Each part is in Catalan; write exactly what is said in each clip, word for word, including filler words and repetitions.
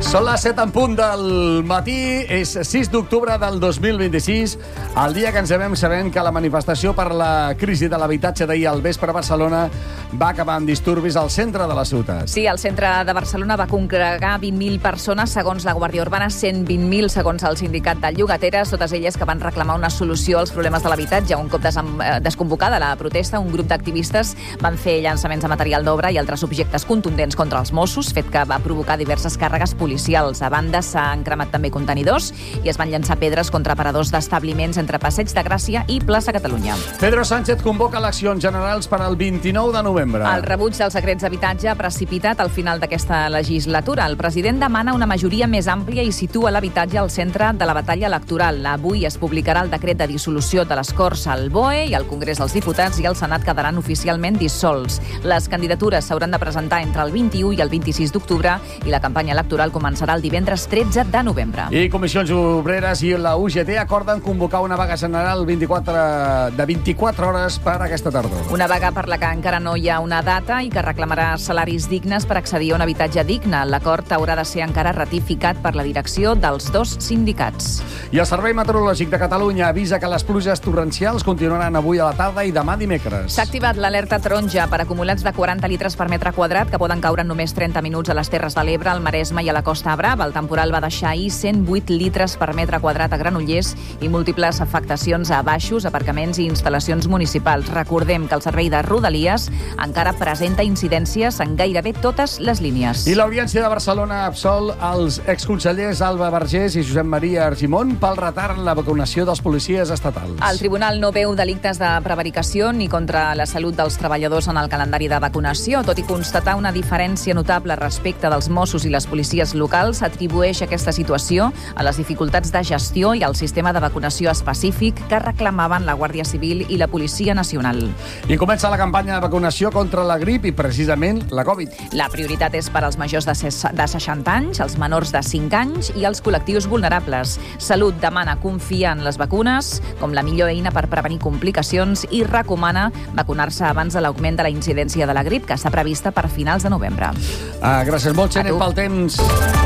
Són les set en punt del matí, és sis d'octubre del dos mil vint-i-sis, el dia que ens hem sabent que la manifestació per la crisi de l'habitatge d'ahir al vespre a Barcelona va acabar amb disturbis al centre de la ciutat. Sí, el centre de Barcelona va congregar vint mil persones, segons la Guàrdia Urbana, cent vint mil segons el sindicat de llogateres, totes elles que van reclamar una solució als problemes de l'habitatge. Un cop desconvocada la protesta, un grup d'activistes van fer llançaments de material d'obra i altres objectes contundents contra els Mossos, fet que va provocar diverses càrregues policials. A banda, s'han cremat també contenidors i es van llançar pedres contra aparadors d'establiments entre Passeig de Gràcia i Plaça Catalunya. Pedro Sánchez convoca eleccions generals per al vint-i-nou de novembre. El rebuig dels decrets d'habitatge ha precipitat al final d'aquesta legislatura. El president demana una majoria més àmplia i situa l'habitatge al centre de la batalla electoral. Avui es publicarà el decret de dissolució de les Corts al B O E i al Congrés dels Diputats i el Senat quedaran oficialment dissolts. Les candidatures s'hauran de presentar entre el vint-i-u i el vint-i-sis d'octubre i la campanya electoral començarà el divendres tretze de novembre. I Comissions Obreres i la U G T acorden convocar una vaga general vint-i-quatre de vint-i-quatre hores per aquesta tardor. Una vaga per la que encara no hi ha una data i que reclamarà salaris dignes per accedir a un habitatge digne. L'acord haurà de ser encara ratificat per la direcció dels dos sindicats. I el Servei Meteorològic de Catalunya avisa que les pluges torrencials continuaran avui a la tarda i demà dimecres. S'ha activat l'alerta taronja per acumulats de quaranta litres per metre quadrat que poden caure en només trenta minuts a les Terres de l'Ebre, al Maresme i a la Costa Brava. El temporal va deixar ahir cent vuit litres per metre quadrat a Granollers i múltiples afectacions a baixos, aparcaments i instal·lacions municipals. Recordem que el servei de Rodalies encara presenta incidències en gairebé totes les línies. I l'Audiència de Barcelona absol els exconsellers Alba Vergés i Josep Maria Argimon pel retard en la vacunació dels policies estatals. El tribunal no veu delictes de prevaricació ni contra la salut dels treballadors en el calendari de vacunació. Tot i constatar una diferència notable respecte dels Mossos i les policies locals, atribueix aquesta situació a les dificultats de gestió i al sistema de vacunació específic que reclamaven la Guàrdia Civil i la Policia Nacional. I comença la campanya de vacunació contra la grip i precisament la Covid. La prioritat és per als majors de seixanta anys, els menors de cinc anys i els col·lectius vulnerables. Salut demana confiar en les vacunes com la millor eina per prevenir complicacions i recomana vacunar-se abans de l'augment de la incidència de la grip, que està prevista per finals de novembre. Ah, gràcies molt, Xene, pel temps.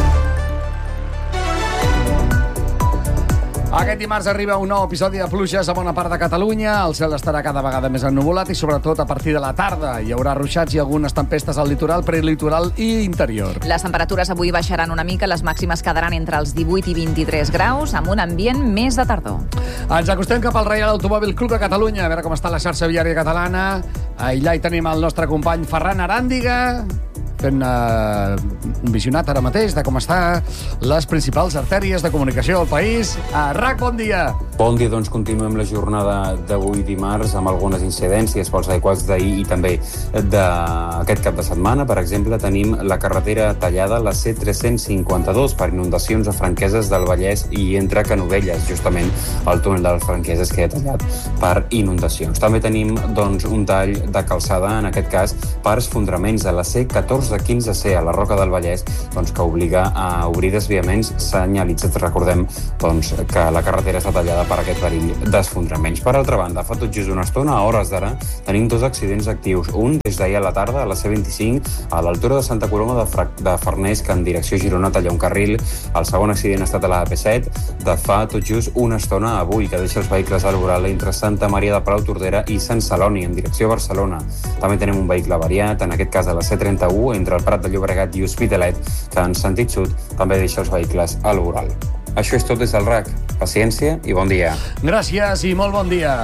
Aquest dimarts arriba un nou episodi de pluges a bona part de Catalunya. El cel estarà cada vegada més ennuvolat i, sobretot, a partir de la tarda hi haurà ruixats i algunes tempestes al litoral, prelitoral i interior. Les temperatures avui baixaran una mica, les màximes quedaran entre els divuit i vint-i-tres graus, amb un ambient més de tardor. Ens acostem cap al Reial Automòbil Club de Catalunya, a veure com està la xarxa viària catalana. Allà hi tenim el nostre company Ferran Aràndiga, fent uh, un visionat ara mateix de com estan les principals artèries de comunicació del país. Uh, Rac, bon dia! Bon dia, doncs continuem la jornada d'avui dimarts amb algunes incidències pels adequats d'ahir i també d'aquest cap de setmana. Per exemple, tenim la carretera tallada, la C tres-cents cinquanta-dos, per inundacions a Franqueses del Vallès i entre Canovelles, justament el túnel de les Franqueses queda tallat per inundacions. També tenim doncs, un tall de calçada, en aquest cas per esfondraments de la C catorze quinze C a la Roca del Vallès, doncs, que obliga a obrir desviaments senyalitzats. Recordem doncs, que la carretera està tallada per aquest perill d'esfondraments. Per altra banda, fa tot just una estona, a hores d'ara, tenim dos accidents actius. Un des d'ahir a la tarda, a la C vint-i-cinc, a l'altura de Santa Coloma de, Fra de Farners, que en direcció Girona talla un carril. El segon accident ha estat a la A P set, de fa tot just una estona avui, que deixa els vehicles al voral entre Santa Maria de Pau Tordera i Sant Celoni, en direcció a Barcelona. També tenim un vehicle variat, en aquest cas a la C trenta-u, entre el Prat de Llobregat i Hospitalet, que en sentit sud també deixa els vehicles al voral. Això és tot des del RAC. Paciència i bon dia. Gràcies i molt bon dia.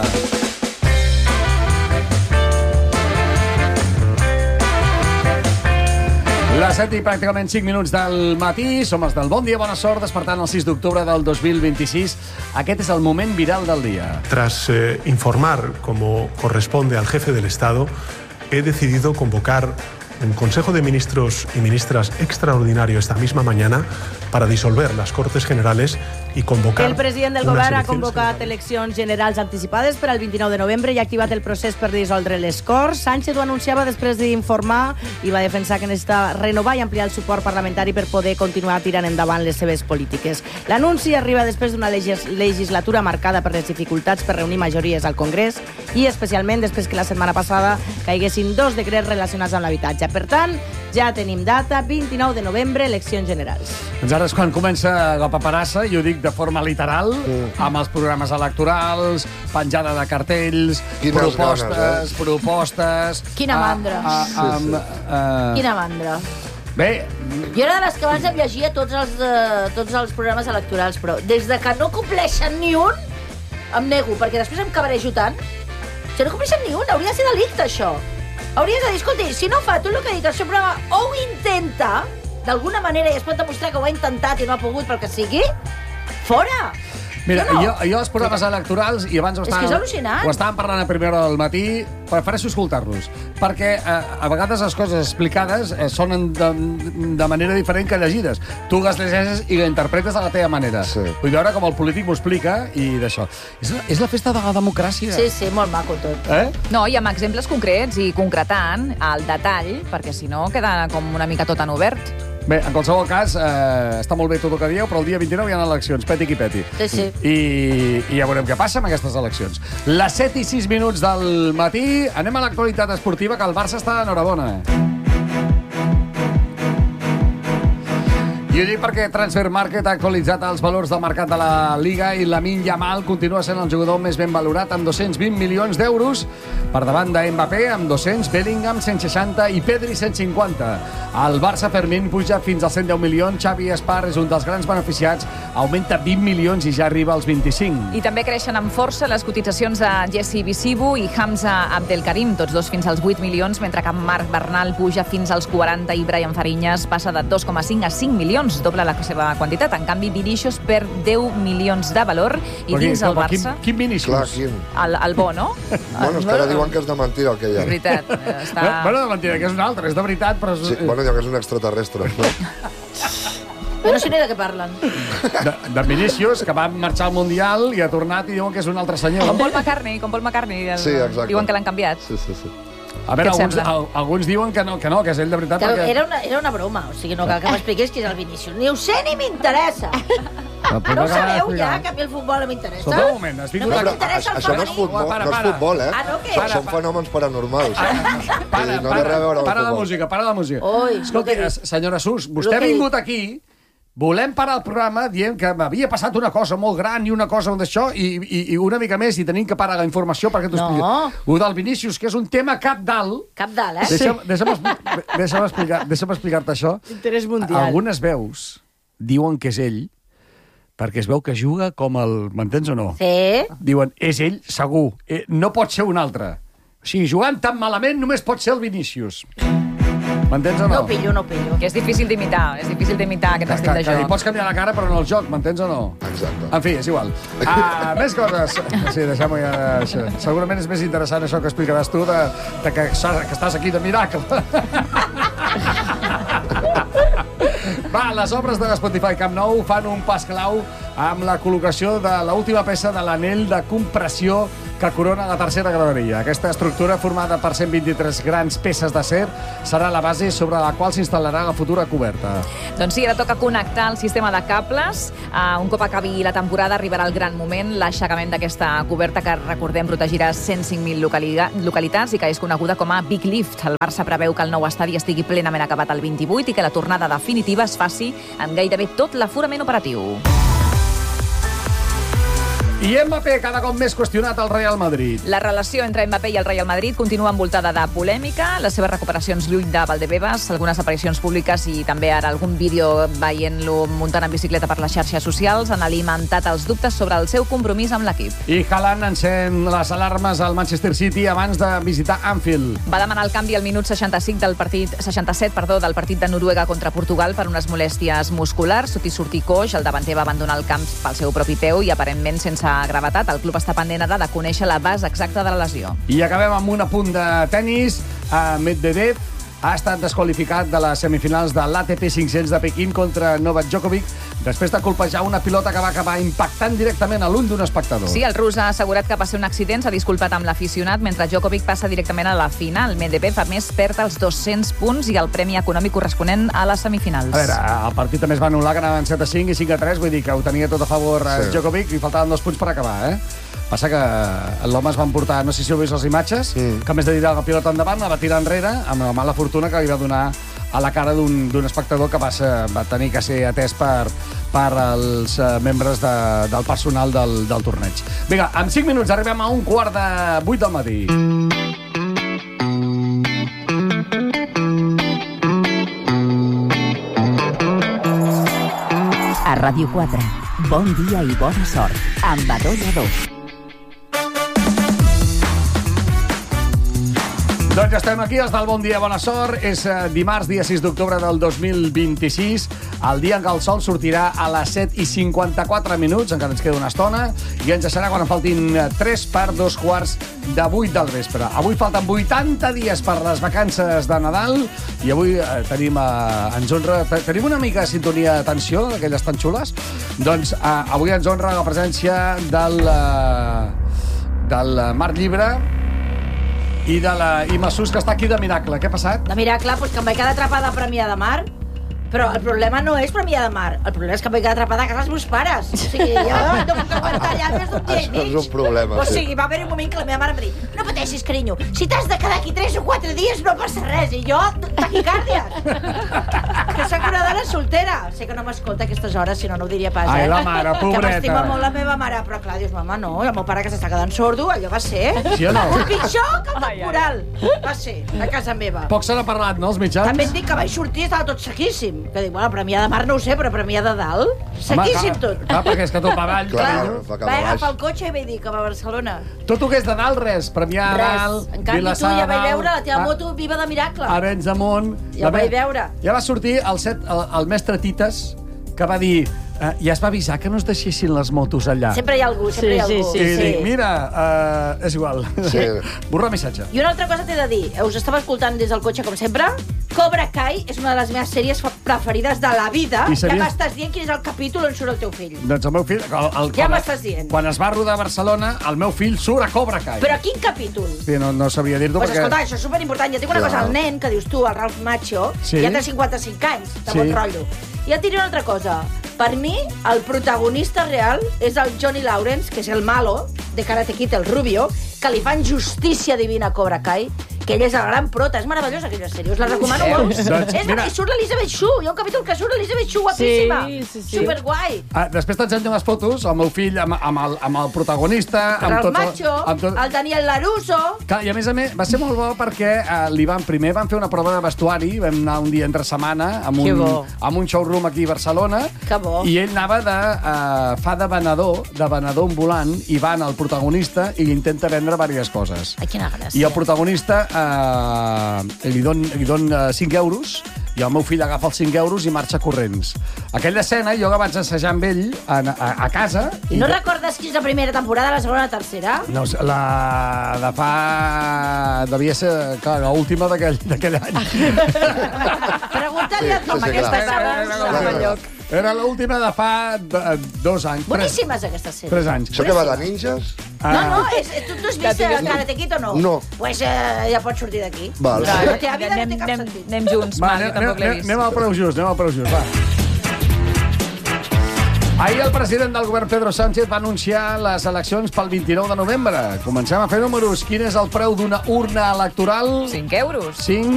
Les set i pràcticament cinc minuts del matí. Som els del Bon Dia, Bona Sort, despertant el sis d'octubre del dos mil vint-i-sis. Aquest és el moment viral del dia. Tras eh, informar, como corresponde al jefe del Estado, he decidido convocar un Consejo de Ministros y Ministras extraordinario esta misma mañana para disolver las Cortes Generales i convocar... El president del govern ha convocat eleccions generals anticipades per al vint-i-nou de novembre i ha activat el procés per dissoldre les Corts. Sánchez ho anunciava després d'informar i va defensar que necessita renovar i ampliar el suport parlamentari per poder continuar tirant endavant les seves polítiques. L'anunci arriba després d'una legis legislatura marcada per les dificultats per reunir majories al Congrés i especialment després que la setmana passada caiguessin dos decrets relacionats amb l'habitatge. Per tant, Ja tenim data, vint-i-nou de novembre, eleccions generals. Doncs ara és quan comença la paperassa, i ho dic de forma literal, Mm. amb els programes electorals, penjada de cartells, Quines propostes, ganes, propostes... Quina a- mandra. a- Sí, amb, sí. eh, Quina mandra. Bé, Jo era de les que abans em llegia tots els, eh, tots els programes electorals, però des de que no compleixen ni un, em nego, perquè després em cabrejo tant. Si no compleixen ni un, hauria de ser delicte, això. Hauries de dir, escolti, si no fa tot el que ha dit el seu programa, o ho intenta, d'alguna manera, i es pot demostrar que ho ha intentat i no ha pogut pel que sigui, fora! mira, no? jo, jo els programes electorals, i abans ho És que estàvem, és al·lucinant. ho estàvem parlant a primera hora del matí, prefereixo escoltar-los, perquè eh, a vegades les coses explicades eh, sonen de, de manera diferent que llegides. Tu les llegeixes i la interpretes de la teva manera. Sí. Vull veure com el polític m'ho explica i d'això. És, la- és la festa de la democràcia. Sí, sí, molt maco tot. Eh? No, i amb exemples concrets i concretant al detall, perquè si no queda com una mica tot en obert. Bé, en qualsevol cas, eh, està molt bé tot el que dieu, però el dia vint-i-nou hi ha eleccions, peti qui peti. Sí, sí. I, I ja veurem què passa amb aquestes eleccions. Les set i sis minuts del matí, anem a l'actualitat esportiva, que el Barça està d'enhorabona. I ho dic perquè Transfer Market ha actualitzat els valors del mercat de la Liga i Lamine Yamal continua sent el jugador més ben valorat amb dos-cents vint milions d'euros, per davant de Mbappé amb dos-cents, Bellingham cent seixanta i Pedri cent cinquanta. El Barça Fermín puja fins als cent deu milions, Xavi Espar és un dels grans beneficiats, augmenta vint milions i ja arriba als vint-i-cinc. I també creixen amb força les cotitzacions de Jesse Bisibu i Hamza Abdelkarim, tots dos fins als vuit milions, mentre que Marc Bernal puja fins als quaranta i Brian Fariñas passa de dos coma cinc a cinc milions, doble la seva quantitat. En canvi, Vinicius perd deu milions de valor i Però dins aquí, el escolta, Barça... Quin, quin Vinicius? Clar, quin... El, el bo, no? Bueno, és que ara diuen que és de mentira el que hi ha. És veritat. eh, Està... Bueno, bueno, de mentida, que és un altre, és de veritat, però... És... Sí, bueno, diuen que és un extraterrestre. No? Jo no sé ni de què parlen. De, de Vinicius, que va marxar al Mundial i ha tornat i diuen que és un altre senyor. Com Paul McCartney, com Paul McCartney. El... Sí, exacte. Diuen que l'han canviat. Sí, sí, sí. A veure, Què et alguns, sembla? al, alguns diuen que no, que no, que és ell de veritat. Que perquè... era, una, era una broma, o sigui, no cal que m'expliqués qui és el Vinícius. Ni ho sé ni m'interessa. Però No ho acaba sabeu d'explicar. ja, que a mi el futbol no m'interessa? Escolta un moment, has vingut No a... Però m'interessa el això no és femení. futbol, Para, no és para. futbol, eh? Ah, no, què? Para, Són para. fenòmens paranormals. Para, no té para, res a veure amb para el la futbol. música, para la música. Ui, Escolti, el que dic. senyora Sus, El vostè ha que dic. vingut aquí, volem parar el programa dient que m'havia passat una cosa molt gran i una cosa d'això i, i, i una mica més i tenim que parar la informació perquè t'ho No. expliqui. Ho del Vinícius, que és un tema cap dalt. Cap dalt, eh? Deixa'm, deixa'm, expli- deixa'm explicar, deixa'm explicar-te això. Interès mundial. Algunes veus diuen que és ell perquè es veu que juga com el... M'entens o no? Sí. Diuen, és ell, segur. Eh, no pot ser un altre. O sigui, jugant tan malament només pot ser el Vinícius. M'entens o no? No ho pillo, no ho pillo. Que és difícil d'imitar, és difícil d'imitar aquest Que, estil que, de que li joc. pots canviar la cara, però no el joc, m'entens o no? Exacte. En fi, és igual. Uh, més coses. Sí, deixem-ho ja. Això. Segurament és més interessant això que explicaràs tu, de, de que, que estàs aquí de miracle. Va, les obres de Spotify Camp Nou fan un pas clau amb la col·locació de l'última peça de l'anell de compressió que corona la tercera graderia. Aquesta estructura, formada per cent vint-i-tres grans peces d'acer, serà la base sobre la qual s'instal·larà la futura coberta. Doncs sí, ara toca connectar el sistema de cables. Uh, un cop acabi la temporada arribarà el gran moment, l'aixecament d'aquesta coberta que, recordem, protegirà cent cinc mil locali localitats i que és coneguda com a Big Lift. El Barça preveu que el nou estadi estigui plenament acabat el vint-i-vuit i que la tornada definitiva es faci amb gairebé tot l'aforament operatiu. I Mbappé cada cop més qüestionat al Real Madrid. La relació entre Mbappé i el Real Madrid continua envoltada de polèmica, les seves recuperacions lluny de Valdebebas, algunes aparicions públiques i també ara algun vídeo veient-lo muntant en bicicleta per les xarxes socials han alimentat els dubtes sobre el seu compromís amb l'equip. I Haaland encén les alarmes al Manchester City abans de visitar Anfield. Va demanar el canvi al minut seixanta-cinc del partit, seixanta-set perdó, del partit de Noruega contra Portugal per unes molèsties musculars. Tot i sortir coix, el davanter va abandonar el camp pel seu propi peu i aparentment sense gravetat. El club està pendent ara de conèixer la base exacta de la lesió. I acabem amb un apunt de tennis. Uh, Medvedev ha estat desqualificat de les semifinals de l'A T P cinc-cents de Pequín contra Novak Djokovic després de colpejar una pilota que va acabar impactant directament a l'ull d'un espectador. Sí, el rus ha assegurat que va ser un accident, s'ha disculpat amb l'aficionat, mentre Djokovic passa directament a la final. Medvedev, a més, perd els dos-cents punts i el premi econòmic corresponent a les semifinals. A veure, el partit també es va anul·lar, que anaven set a cinc i cinc a tres, vull dir que ho tenia tot a favor sí. Djokovic i faltaven dos punts per acabar, eh? Passa que l'home es va emportar, no sé si heu vist les imatges, mm. que a més de tirar la pilota endavant, la va tirar enrere amb la mala fortuna que li va donar a la cara d'un espectador que va, ser, va tenir que ser atès per, per els uh, membres de, del personal del, del torneig. Vinga, en cinc minuts arribem a un quart de vuit del matí. A Ràdio quatre, bon dia i bona sort, amb Adolla dos. Doncs estem aquí, els del Bon Dia, Bona Sort. És eh, dimarts, dia sis d'octubre del dos mil vint-i-sis, el dia en què el sol sortirà a les set i cinquanta-quatre minuts, encara ens queda una estona, i ens deixarà quan en faltin tres per dos quarts de vuit del vespre. Avui falten vuitanta dies per les vacances de Nadal, i avui eh, tenim, eh, ens honra, tenim una mica de sintonia d'atenció, d'aquelles tan xules. Doncs eh, avui ens honra la presència del, eh, del Marc Llibre, i de la Ima Sus, que està aquí de Miracle. Què ha passat? De Miracle, doncs que em vaig quedar atrapada a Premià de Mar, però el problema no és Premià de Mar, el problema és que em vaig quedar atrapada a casa dels meus pares. O sigui, jo no puc aguantar allà més d'un dia i mig. Això és un problema, O sí. sigui, va haver un moment que la meva mare em va dir: no pateixis, carinyo, si t'has de quedar aquí tres o quatre dies no passa res. I jo, taquicàrdies. Que soc una dona soltera. Sé que no m'escolta a aquestes hores, si no, no ho diria pas, eh? Ai, la mare, Que pobreta. m'estima molt la meva mare, però clar, dius, mama, no, el meu pare que s'està quedant sordo, allò va ser... Sí o no? Pitjor que el temporal. Va ser, a casa meva. Poc se n'ha parlat, no, els mitjans? També et dic que vaig sortir i estava tot sequíssim. Que dic, bueno, Premià de Mar no ho sé, però Premià de Dalt, sequíssim Home, tot. Clar, perquè és que tot va avall. Clar, carinyo. fa cap Vaig a baix. agafar el cotxe i vaig dir que va a Barcelona. Tot el que és de dalt, res. Premià de Res. dalt, En canvi, tu Vilassar ja de vaig dalt, veure la teva a- moto viva de miracle. Arenys de Munt. Ja ho vaig veure. Ja va sortir el, set, el, el mestre Tites, que va dir... Eh, ja es va avisar que no es deixessin les motos allà. Sempre hi ha algú, sempre Sí, hi ha sí, algú. sí, I dic, mira, uh, és igual. Sí. Borrar missatge. I una altra cosa t'he de dir. Us estava escoltant des del cotxe, com sempre. Cobra Kai és una de les meves sèries fa- preferides de la vida. I sabies- Ja m'estàs dient quin és el capítol on surt el teu fill. Doncs el meu fill... El, el, Ja quan- m'estàs dient. Quan es va rodar a Barcelona, el meu fill surt a Cobra Kai. Però a quin capítol? Sí, no, no sabria dir-t'ho Pues perquè... escolta, això és superimportant. Jo tinc una Clar. cosa, el nen, que dius tu, el Ralph Macho, Sí. ja té cinquanta-cinc anys, de Sí. bon rotllo. I et diré una altra cosa. Per mi, el protagonista real és el Johnny Lawrence, que és el malo de Karate Kid, el Rubio, que li fan justícia divina a Cobra Kai, que ell és el gran prota. És meravellosa aquella sèrie, us la recomano Sí. molt. Doncs, és, mira. I surt l'Elizabeth Shue, hi ha un capítol que surt l'Elizabeth Shue, guapíssima. Sí, sí, sí. Superguai. Ah, després t'ensenyo les fotos, el meu fill amb, amb, el, amb el protagonista... Amb Ralph tot el- Macho, amb tot... el Daniel Laruso... Clar, I a més a més va ser molt bo perquè eh, li van, primer van fer una prova de vestuari, vam anar un dia entre setmana amb Que un, bo. amb un showroom aquí a Barcelona, Que bo. i ell anava de, eh, fa de venedor, de venedor ambulant, i van al protagonista i li intenta vendre diverses coses. Ai, quina gràcia. I el protagonista eh, li don, li don eh, cinc euros, i el meu fill agafa els cinc euros i marxa corrents. Aquella escena jo que vaig assajar amb ell a, a, a casa... I no recordes quina és la primera temporada, la segona, la tercera? No, la de fa... Devia ser, clar, l'última d'aquell d'aquell any. Pregunta-li a Sí, Tom, sí, aquesta clar. estava Era- en era- segon era- lloc. Era l'última de fa de, dos anys. Tres, Boníssimes, aquestes sèries. tres anys. Això que va de ninjas? Ah, No, no, és, tu, tu has vist eh, Karate Kid o no? No. Pues eh, ja pots sortir d'aquí. Val. La teva vida no anem, té cap anem, sentit. anem junts, Va, Marc, jo anem, tampoc l'he anem, vist. anem al preu just, anem al preu just, va. Ahir el president del govern, Pedro Sánchez, va anunciar les eleccions pel vint-i-nou de novembre. Comencem a fer números. Quin és el preu d'una urna electoral? cinc euros. cinc